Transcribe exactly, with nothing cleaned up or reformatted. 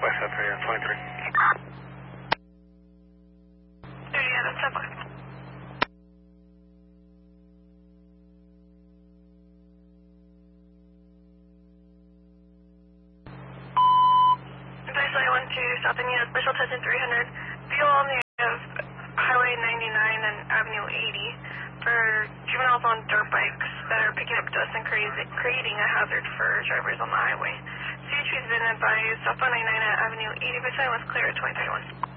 West South three twenty-three. thirty out of Southwest. Advisory one two, South Indiana, Special Attention three hundred. Fuel on the of Highway ninety-nine and Avenue eighty for juveniles on dirt bikes that are picking up dust and creating creating a hazard for drivers on the highway. C H P has been advised, southbound ninety-nine at Avenue eighty percent was clear at twenty thirty-one.